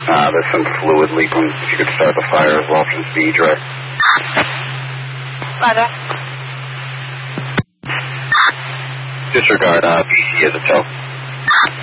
There's some fluid leaking. If you could start the fire as well from speed direct. Roger. Disregard, BC as a tow.